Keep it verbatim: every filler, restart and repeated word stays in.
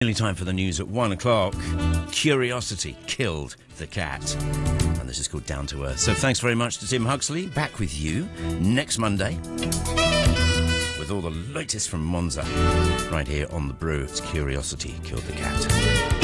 Nearly time for the news at one o'clock. Curiosity killed the cat. And this is called Down to Earth. So thanks very much to Tim Huxley. Back with you next Monday with all the latest from Monza right here on The Brew. It's Curiosity Killed the Cat.